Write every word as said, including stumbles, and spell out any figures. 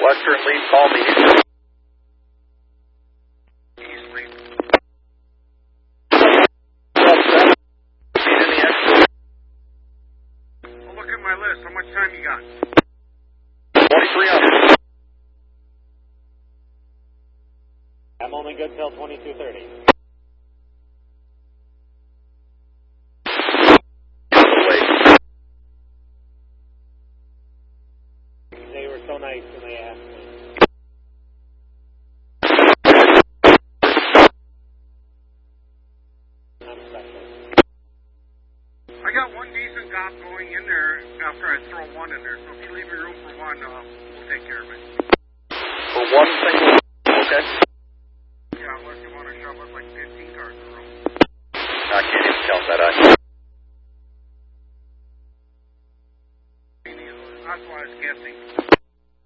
Western lead, call me. East lead. I'll look at my list. How much time you got? twenty-three hundred. I'm only good till twenty-two thirty. They were so nice when they asked me. I'm special. I got one decent cop going in there after I throw one in there, so if you leave me room for one, uh, we'll take care of it. For one single, okay? Yeah, unless you want to shove us like fifteen cars in a room. I can't even count that out. That's why I was guessing.